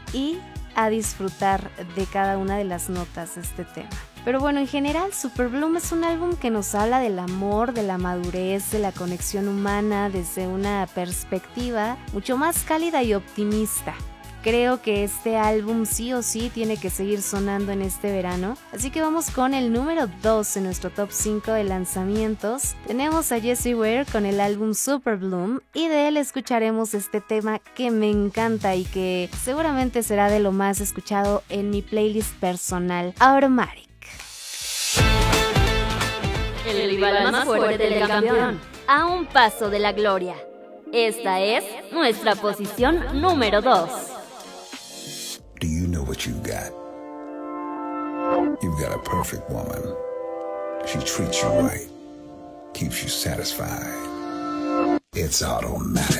y a disfrutar de cada una de las notas de este tema. Pero bueno, en general, Superbloom es un álbum que nos habla del amor, de la madurez, de la conexión humana desde una perspectiva mucho más cálida y optimista. Creo que este álbum sí o sí tiene que seguir sonando en este verano, así que vamos con el número 2 en nuestro top 5 de lanzamientos. Tenemos a Jessie Ware con el álbum Superbloom y de él escucharemos este tema que me encanta y que seguramente será de lo más escuchado en mi playlist personal, Automatic. El rival más fuerte del campeón, a un paso de la gloria. Esta es nuestra posición número 2. Do you know what you've got? You've got a perfect woman. She treats you right, keeps you satisfied. It's Automatic.